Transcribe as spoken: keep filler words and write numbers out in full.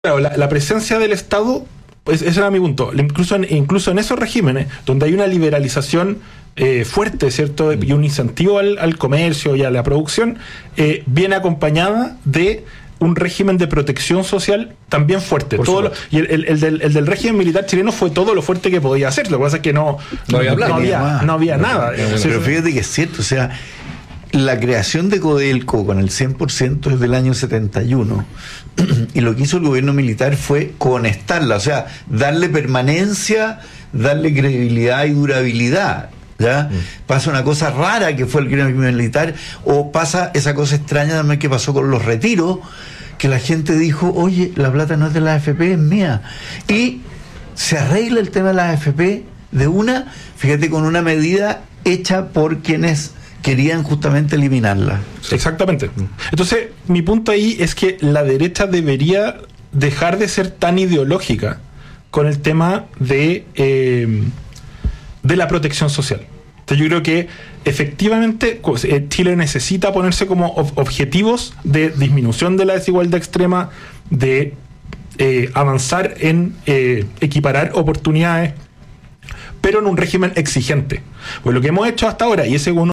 Claro, la, la presencia del Estado, pues ese era mi punto, incluso en, incluso en esos regímenes donde hay una liberalización eh, fuerte, ¿cierto? Y un incentivo al, al comercio y a la producción, eh, viene acompañada de un régimen de protección social también fuerte. Todo lo, y el, el, el, del, el del régimen militar chileno fue todo lo fuerte que podía hacer. Lo que pasa es que no, no había, no, no había, no había no, nada. Pero, pero fíjate que es cierto, o sea, la creación de Codelco con el cien por ciento es del año setenta y uno y lo que hizo el gobierno militar fue conectarla, o sea, darle permanencia, darle credibilidad y durabilidad. ¿Ya? Mm. Pasa una cosa rara que fue el gremio militar, o pasa esa cosa extraña también que pasó con los retiros, que la gente dijo, oye, la plata no es de la A F P, es mía. Y se arregla el tema de la A F P de una, fíjate, con una medida hecha por quienes querían justamente eliminarla. Exactamente. Entonces, mi punto ahí es que la derecha debería dejar de ser tan ideológica con el tema de, eh, de la protección social. Entonces, yo creo que efectivamente Chile necesita ponerse como objetivos de disminución de la desigualdad extrema, de eh, avanzar en eh, equiparar oportunidades, pero en un régimen exigente. Pues lo que hemos hecho hasta ahora, y ese uno